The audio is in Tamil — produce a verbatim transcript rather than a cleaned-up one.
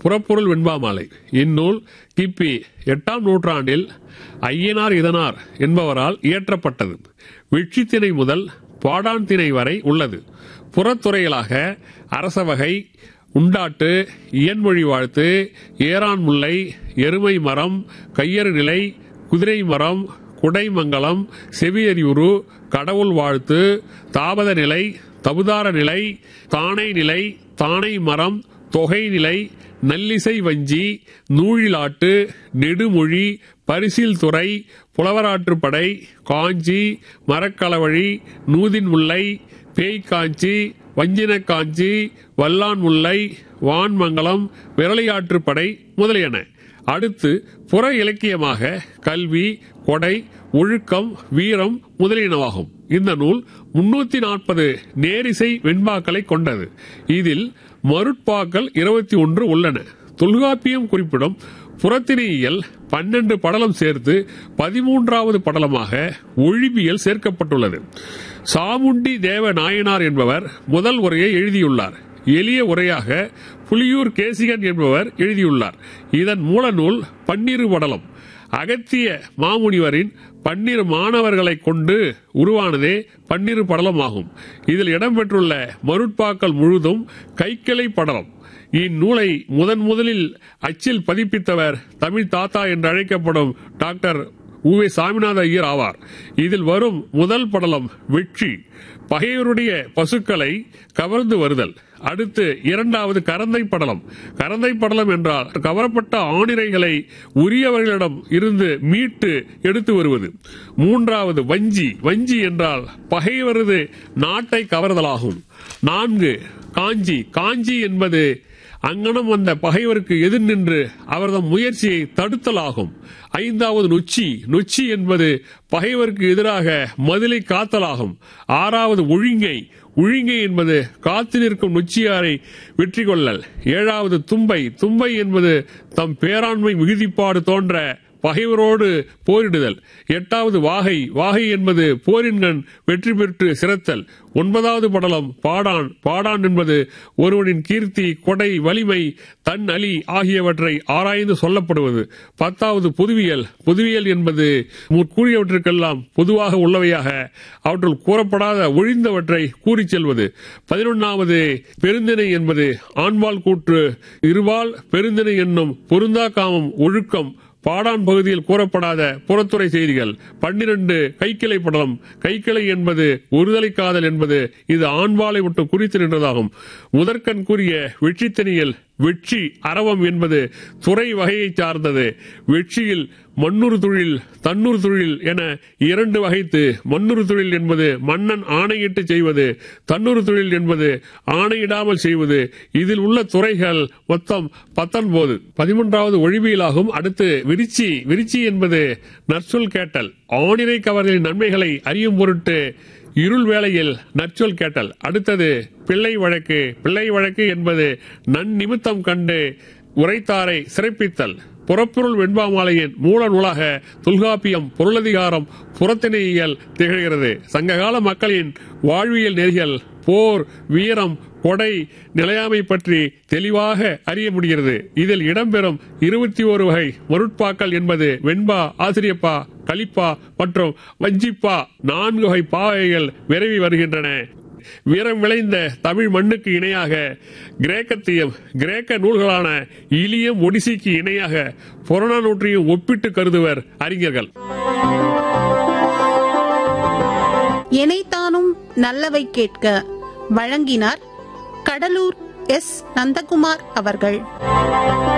புறப்பொருள் வெண்பா மாலை. இந்நூல் கிபி எட்டாம் நூற்றாண்டில் ஐயனார் இதனார் என்பவரால் இயற்றப்பட்டது. வெற்றித்திணை முதல் பாடான் திணை வரை உள்ளது. புறத்துறைகளாக அரசவகை, உண்டாட்டு, இயன்மொழி வாழ்த்து, ஏரான் முல்லை, எருமை மரம், கையறு நிலை, குதிரை மரம், குடைமங்கலம், செவியறிவுறு, கடவுள் வாழ்த்து, தாபத நிலை, தபுதார நிலை, தானை நிலை, தானை மரம், தொகை நிலை, நல்லிசை வஞ்சி, நூழிலாட்டு, நெடுமொழி, பரிசில் துறை, புலவராற்றுப்படை, காஞ்சி, மரக்களவழி, நூதின் முல்லை, பேய்காஞ்சி, வஞ்சின காஞ்சி, வல்லான் முல்லை, வான்மங்கலம், விரலையாற்றுப்படை முதலியன. அடுத்து புற இலக்கியமாக கல்வி, கொடை, ஒழுக்கம், வீரம் முதலியனவாகும். இந்த நூல் முன்னூத்தி நாற்பது நேரிசை வெண்பாக்களை கொண்டது. இதில் மருட்பாக்கள் இருபத்தி ஒன்று உள்ளன. தொல்காப்பியம் குறிப்பிடும் புறத்திணையியல் பன்னெண்டு படலம் சேர்த்து பதிமூன்றாவது படலமாக ஒழிபியல் சேர்க்கப்பட்டுள்ளது. சாமுண்டி தேவ நாயனார் என்பவர் முதல் உரையை எழுதியுள்ளார். எளிய உரையாக புலியூர் கேசிகன் என்பவர் எழுதியுள்ளார். இதன் மூல நூல் பன்னிரு படலம். அகத்திய மாமுனிவரின் பன்னிரு மாணவர்களை கொண்டு உருவானதே பன்னிரு படலமாகும். இதில் இடம்பெற்றுள்ள மருட்பாக்கள் முழுதும் கைக்கிளை படலம். இந்நூலை முதன் முதலில் அச்சில் பதிப்பித்தவர் தமிழ் தாத்தா என்று அழைக்கப்படும் டாக்டர் உவே சாமிநாத ஐயர் ஆவார். இதில் வரும் முதல் படலம் வெற்றி, பகைவருடைய பசுக்களை கவர்ந்து வருதல். அடுத்து இரண்டாவது கரந்தை படலம். கரந்தை படலம் என்றால் கவரப்பட்ட ஆணிரைகளை உரியவர்களிடம் இருந்து மீட்டு எடுத்து வருவது. மூன்றாவது வஞ்சி. வஞ்சி என்றால் பகைவரது நாட்டை கவர்தலாகும். நான்கு காஞ்சி. காஞ்சி என்பது அங்கனம் வந்த பகைவருக்கு எதிர் நின்று அவரது முயற்சியை தடுத்தலாகும். ஐந்தாவது நொச்சி. நொச்சி என்பது பகைவருக்கு எதிராக மதிலை காத்தலாகும். ஆறாவது ஒழுங்கை. ஒழுங்கை என்பது காத்து நிற்கும் நொச்சியாரை வெற்றி கொள்ளல். ஏழாவது தும்பை. தும்பை என்பது தம் பேராண்மை மிகுதிப்பாடு தோன்ற பகைவரோடு போரிடுதல். எட்டாவது வாகை. வாகை என்பது போரின்கண் வெற்றி பெற்று சிறத்தல். ஒன்பதாவது படலம் பாடான். பாடான் என்பது ஒருவனின் கீர்த்தி, கொடை, வலிமை, தன் அலி ஆகியவற்றை ஆராய்ந்து சொல்லப்படுவது. பத்தாவது பொதுவியல். பொதுவியல் என்பது முற்கூறியவற்றுக்கெல்லாம் பொதுவாக உள்ளவையாக அவற்றுள் கூறப்படாத ஒழிந்தவற்றை கூறிச் செல்வது. பதினொன்னாவது பெருந்திணை என்பது ஆண்பால் கூற்று, இருபால் பெருந்திணை என்னும் பொருந்தா காமம், ஒழுக்கம், பாடான் பகுதியில் கூறப்படாத புறத்துறை செய்திகள். பன்னிரண்டு கைக்கிளை படலம். கைக்கிளை என்பது ஒருதலை காதல் என்பது இது ஆண்பாலை விட்டு குறித்து நின்றதாகும். முதற்கண் கூறிய வெற்றித்திணையில் வெற்றி அரவம் என்பது துறை வகையை சார்ந்தது. வெற்றியில் மண்ணுறு தொழில், தன்னூர் தொழில் என இரண்டு வகைத்து. மண்ணுறு தொழில் என்பது மன்னன் ஆணையிட்டு செய்வது, தன்னூர் தொழில் என்பது ஆணையிடாமல் செய்வது. இதில் உள்ள துறைகள் மொத்தம் பத்தொன்பது. பதிமூன்றாவது ஒழிபியலாகும். அடுத்து விரிச்சி. விரிச்சி என்பது நற்சொல் கேட்டல். ஆணிரை கவர்தலின் நன்மைகளை அறியும் பொருட்டு இருள் வேளையில் நற்சொல் கேட்டல். அடுத்தது பிள்ளை வழக்கு. பிள்ளை வழக்கு என்பது நன்னிமித்தம் கண்டு உரைத்தாரை சிறப்பித்தல். புறப்பொருள் வெண்பா மாலையின் மூல நூலாக தொல்காப்பியம் பொருளதிகாரம் புறத்திணையியல் திகழ்கிறது. சங்ககால மக்களின் வாழ்வியல் நெறிகள், போர், வீரம், கொடை, நிலையாமை பற்றி தெளிவாக அறிய முடிகிறது. இதில் இடம்பெறும் இருபத்தி ஓரு வகை மருட்பாக்கள் என்பது வெண்பா, ஆசிரியப்பா, கலிப்பா மற்றும் வஞ்சிப்பா நான்கு வகை பாவைகள் விரைவி வருகின்றன. வீரம் விளைந்த தமிழ் மண்ணுக்கு இணையாக கிரேக்கத்தையும் கிரேக்க நூல்களான இலியம், ஒடிசிக்கு இணையாக புறநானூற்றையும் ஒப்பிட்டு கருதுவர் அறிஞர்கள். எனைத்தானும் நல்லவை கேட்க வழங்கினார் கடலூர் எஸ் நந்தகுமார் அவர்கள்.